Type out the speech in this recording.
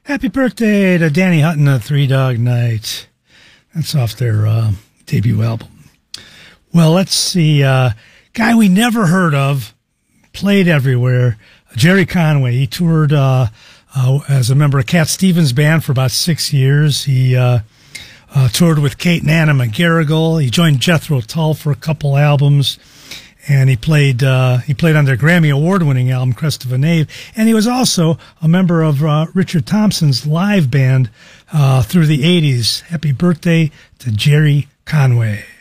Happy birthday to Danny Hutton of Three Dog Night. That's off their debut album. Well, let's see. Guy we never heard of, played everywhere, Gerry Conway. He toured as a member of Cat Stevens' band for about 6 years. He toured with Kate and Anna McGarrigle. He joined Jethro Tull for a couple albums. And he played on their Grammy Award-winning album, Crest of a Knave. And he was also a member of Richard Thompson's live band through the 80s. Happy birthday to Gerry Conway.